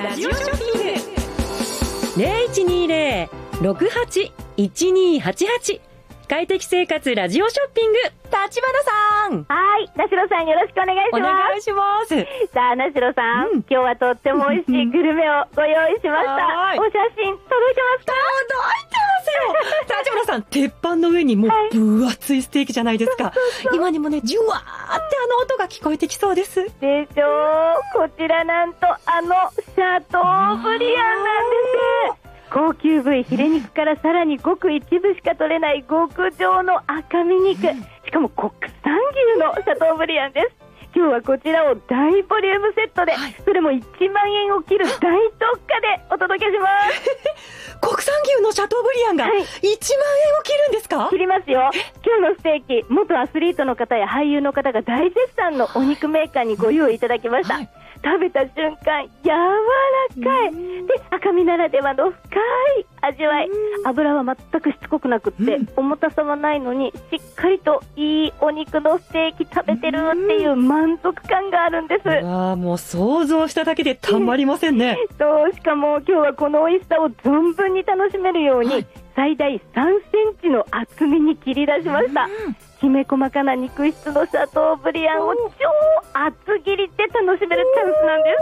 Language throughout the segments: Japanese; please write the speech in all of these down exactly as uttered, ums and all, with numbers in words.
ラジオショッピング ゼロいちにゼロ ろくはち いちにはちはち 快適生活ラジオショッピング、立花さん。 はい、なしろさんよろしくお願いします。 お願いします。 さあ、なしろさん、うん、今日はとっても美味しいグルメをご用意しました。お写真届いてますか？ 届いてますよ。立花さん、鉄板の上にもう分厚いステーキじゃないですか。はい、今にもね、ジュワーってあの音が聞こえてきそうです。 でしょう。こちらなんとあのシャトーブリアンなんです。高級部位ヒレ肉からさらにごく一部しか取れない極上の赤身肉、しかも国産牛のシャトーブリアンです。今日はこちらを大ボリュームセットで、はい、それもいちまんえんを切る大特価でお届けします国産牛のシャトーブリアンがいちまんえんを切るんですか？ 切りますよ。今日のステーキ、元アスリートの方や俳優の方が大絶賛のお肉メーカーにご用意いただきました、はい、食べた瞬間柔らかいで、赤身ならではの深い味わい、油は全くしつこくなくって、うん、重たさはないのにしっかりといいお肉のステーキ食べてるっていう満足感があるんです。 ああ、もう想像しただけでたまりませんねそうしかも今日はこの美味しさを存分に楽しめるように、はい、最大さんセンチの厚みに切り出しました。きめ細かな肉質のシャトーブリアンを超厚切りで楽しめるチャンスなんです。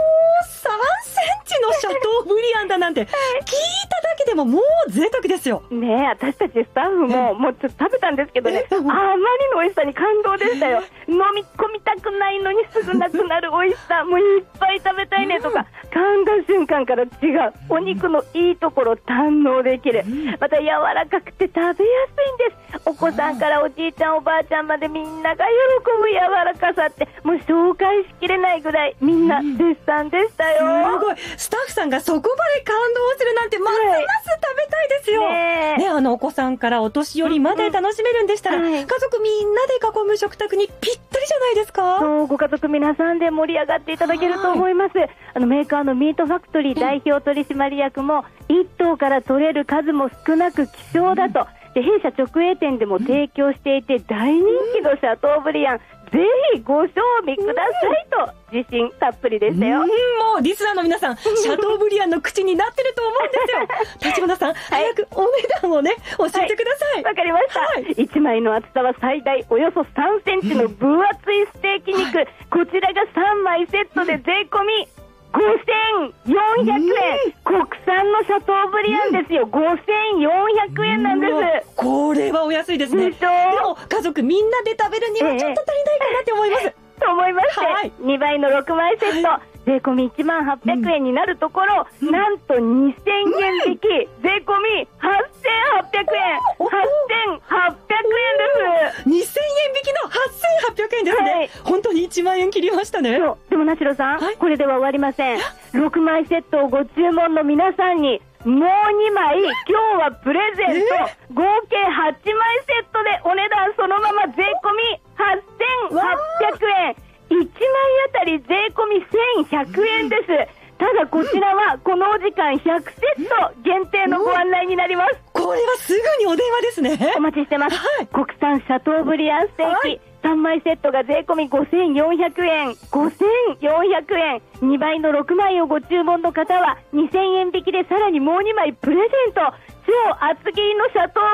さんセンチのシャトーブリアンだなんて聞いただけでももう贅沢ですよね。え、私たちスタッフももうちょっと食べたんですけどね、あまりの美味しさに感動でしたよ。飲み込みたくないのにすぐなくなる美味しさ、もういっぱい食べたいねとか、噛んだ瞬間から違うお肉のいいところを堪能できる。また柔らかくて食べやすいんです。お子さんからおじいちゃんおばあちゃんまでみんなが喜ぶ柔らかさって、もう紹介しきれないぐらいみんな絶賛でしたよ、 うん、すごい。スタッフさんがそこまで感動するなんてますます食べたいですよ、はい、ね, ねあのお子さんからお年寄りまで楽しめるんでしたら、うんうん、家族みんなで囲む食卓にぴったりじゃないですか。 そう、ご家族皆さんで盛り上がっていただけると思います。あのメーカーのミートファクトリー代表取締役もいっ頭から取れる数も少なく希少だと、で弊社直営店でも提供していて大人気のシャトーブリアン、ぜひご賞味くださいと自信たっぷりでしたよ。 うん、もうリスナーの皆さんシャトーブリアンの口になってると思うんですよ立花さん、はい、早くお値段をね教えてください。 わ、はい、かりました、はい、いちまいの厚さは最大およそさんセンチの分厚いステーキ肉、はい、こちらがさんまいセットで税込みごせんよんひゃくえん、国産のシャトーブリアンですよ、ごせんよんひゃくえんなんです。 これはお安いですね。でも家族みんなで食べるにはちょっと足りないかなって思います、ええ、と思いまして、はい、にばいのろくまいセット、はい、税込みいちまんはっぴゃくえんになるところ、うん、なんとにせんえん引き、税込みはっせんはっぴゃくえん、はっせんはっぴゃくえんです。 にせんえん引きのはっせんはっぴゃくえんですね、はい、本当にいちまんえん切りましたね。 そうでもなしろさん、はい、これでは終わりません。ろくまいセットをご注文の皆さんにもうにまい今日はプレゼント、えー、合計はちまいセットでお値段そのまま税込みはっせんはっぴゃくえん、いちまいあたり税込みせんひゃくえんです。ただこちらはこのお時間ひゃくセット限定のご案内になります。 これはすぐにお電話ですね。 お待ちしてます、はい、国産シャトーブリアンステーキ、はい、さんまいセットが税込みごせんよんひゃくえん、ごせんよんひゃくえん、にばいのろくまいをご注文の方はにせんえん引きでさらにもうにまいプレゼント。超厚切りのシャトー